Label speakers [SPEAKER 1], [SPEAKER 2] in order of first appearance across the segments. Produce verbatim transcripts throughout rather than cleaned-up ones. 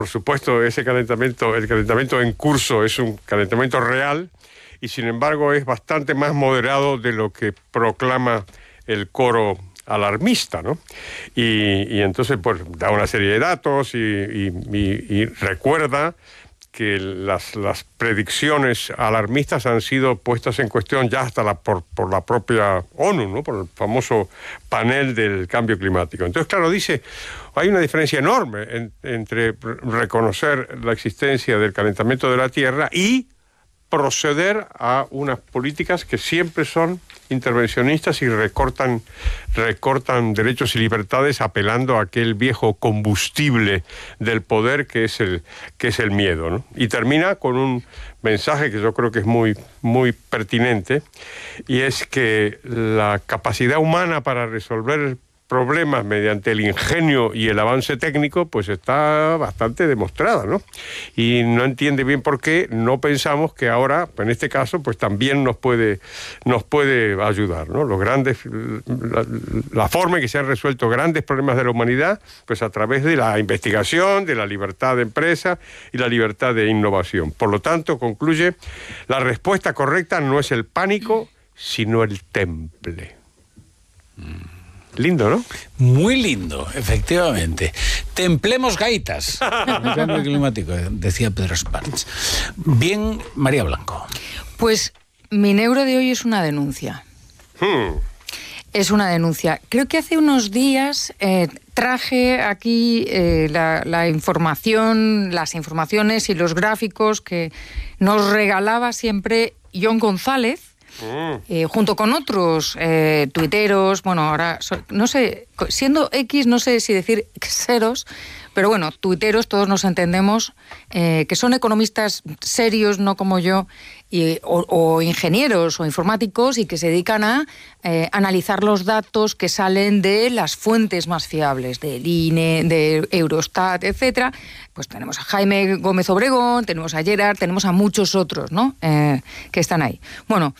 [SPEAKER 1] Por supuesto, ese calentamiento, el calentamiento en curso es un calentamiento real y sin embargo es bastante más moderado de lo que proclama el coro alarmista, ¿no? Y, y entonces pues da una serie de datos y, y, y, y recuerda que las, las predicciones alarmistas han sido puestas en cuestión ya hasta la, por, por la propia ONU, ¿no? Por el famoso panel del cambio climático. Entonces, claro, dice, hay una diferencia enorme en, entre reconocer la existencia del calentamiento de la Tierra y proceder a unas políticas que siempre son intervencionistas y recortan, recortan derechos y libertades apelando a aquel viejo combustible del poder que es el, que es el miedo, ¿no? Y termina con un mensaje que yo creo que es muy, muy pertinente, y es que la capacidad humana para resolver problemas mediante el ingenio y el avance técnico, pues está bastante demostrada, ¿no? Y no entiende bien por qué no pensamos que ahora, en este caso, pues también nos puede, nos puede ayudar, ¿no? Los grandes, la, la forma en que se han resuelto grandes problemas de la humanidad, pues a través de la investigación, de la libertad de empresa y la libertad de innovación. Por lo tanto, concluye, la respuesta correcta no es el pánico, sino el temple. Mm. Lindo, ¿no?
[SPEAKER 2] Muy lindo, efectivamente. Templemos gaitas. El cambio climático, decía Pedro Spans. Bien, María Blanco.
[SPEAKER 3] Pues mi neuro de hoy es una denuncia. Hmm. Es una denuncia. Creo que hace unos días eh, traje aquí eh, la, la información, las informaciones y los gráficos que nos regalaba siempre Jon González. Eh, junto con otros eh, tuiteros, bueno, ahora, so, no sé, siendo X, no sé si decir xeros, pero bueno, tuiteros, todos nos entendemos, eh, que son economistas serios, no como yo, y, o, o ingenieros o informáticos, y que se dedican a eh, analizar los datos que salen de las fuentes más fiables, del I N E, de Eurostat, etcétera. Pues tenemos a Jaime Gómez Obregón, tenemos a Gerard, tenemos a muchos otros, ¿no? Eh, que están ahí. Bueno,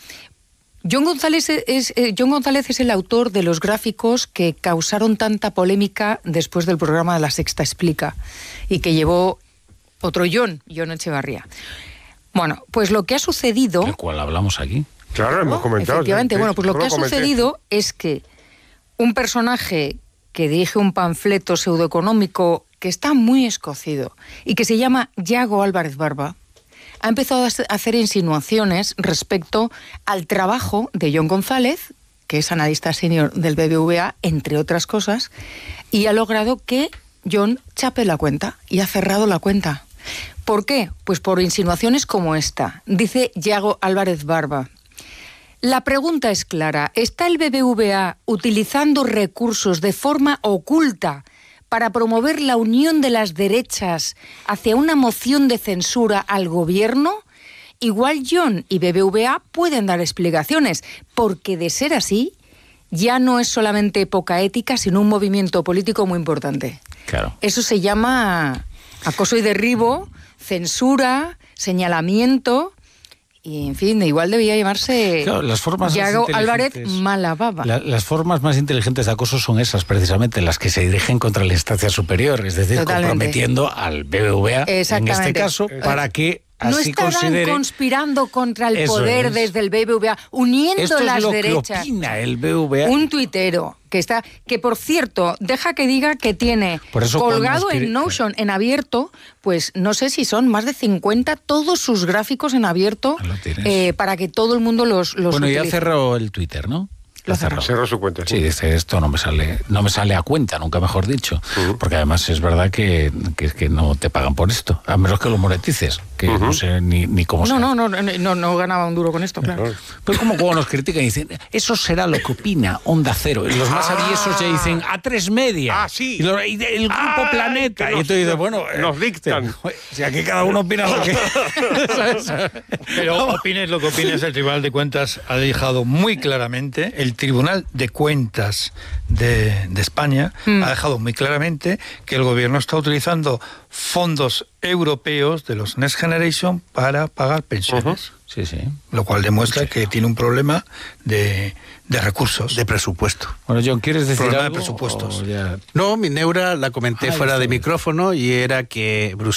[SPEAKER 3] Jon González es, eh, Jon González es el autor de los gráficos que causaron tanta polémica después del programa de La Sexta Explica y que llevó otro Jon, Jon Echevarría. Bueno, pues lo que ha sucedido...
[SPEAKER 2] ¿Del cual hablamos aquí?
[SPEAKER 1] Claro, ¿no? Hemos comentado.
[SPEAKER 3] Efectivamente,
[SPEAKER 1] sí,
[SPEAKER 3] bueno, pues lo que ha
[SPEAKER 1] comenté.
[SPEAKER 3] sucedido es que un personaje que dirige un panfleto pseudoeconómico que está muy escocido y que se llama Yago Álvarez Barba, ha empezado a hacer insinuaciones respecto al trabajo de Jon González, que es analista senior del B B V A, entre otras cosas, y ha logrado que Jon chape la cuenta y ha cerrado la cuenta. ¿Por qué? Pues por insinuaciones como esta. Dice Yago Álvarez Barba: la pregunta es clara, ¿está el B B V A utilizando recursos de forma oculta para promover la unión de las derechas hacia una moción de censura al gobierno? Igual Jon y B B V A pueden dar explicaciones, porque de ser así, ya no es solamente poca ética, sino un movimiento político muy importante.
[SPEAKER 2] Claro.
[SPEAKER 3] Eso se llama acoso y derribo, censura, señalamiento... Y, en fin, igual debía llamarse
[SPEAKER 2] claro, las formas
[SPEAKER 3] Yago Álvarez Malababa.
[SPEAKER 2] La, las formas más inteligentes de acoso son esas, precisamente, las que se dirigen contra la instancia superior, es decir, totalmente, comprometiendo al B B V A, en este caso, para que
[SPEAKER 3] no
[SPEAKER 2] así
[SPEAKER 3] estarán
[SPEAKER 2] considere...
[SPEAKER 3] conspirando contra el
[SPEAKER 2] Eso
[SPEAKER 3] poder
[SPEAKER 2] es.
[SPEAKER 3] Desde el B B V A, uniendo
[SPEAKER 2] Esto es
[SPEAKER 3] las
[SPEAKER 2] lo
[SPEAKER 3] derechas.
[SPEAKER 2] Que opina el B B V A.
[SPEAKER 3] Un tuitero que está, que por cierto, deja que diga que tiene colgado en escribe... Notion, en abierto, pues no sé si son más de cincuenta, todos sus gráficos en abierto, eh, para que todo el mundo los, los
[SPEAKER 2] Bueno,
[SPEAKER 3] utilice.
[SPEAKER 2] ya cerró el Twitter, ¿no?
[SPEAKER 3] Lo cerró.
[SPEAKER 1] Cerró su cuenta.
[SPEAKER 2] Sí, dice, esto no me sale no me sale a cuenta, nunca mejor dicho. Uh-huh. Porque además es verdad que, que, que no te pagan por esto, a menos que lo monetices, que uh-huh. no sé ni, ni cómo
[SPEAKER 3] no,
[SPEAKER 2] sea.
[SPEAKER 3] No, no, no, no, no ganaba un duro con esto, claro. claro.
[SPEAKER 2] Pues como cuando nos critican y dicen, eso será lo que opina Onda Cero. Y los más ah, aviesos ya dicen, a tres media.
[SPEAKER 1] Ah, sí.
[SPEAKER 2] Y, lo, y el grupo ah, Planeta. Y tú dices, bueno...
[SPEAKER 1] Nos dictan.
[SPEAKER 2] Si aquí cada uno opina lo que...
[SPEAKER 4] Pero opines lo que opines, el Tribunal de Cuentas ha dejado muy claramente, el Tribunal de Cuentas de, de España mm. ha dejado muy claramente que el gobierno está utilizando fondos europeos de los Next Generation para pagar pensiones.
[SPEAKER 2] Uh-huh. Sí, sí.
[SPEAKER 4] Lo cual demuestra sí. que tiene un problema de, de recursos.
[SPEAKER 5] De presupuesto.
[SPEAKER 2] Bueno, Jon, ¿quieres decir
[SPEAKER 4] problema
[SPEAKER 2] algo?
[SPEAKER 4] de presupuestos.
[SPEAKER 5] Ya... No, mi neura la comenté ah, fuera de micrófono y era que Bruselas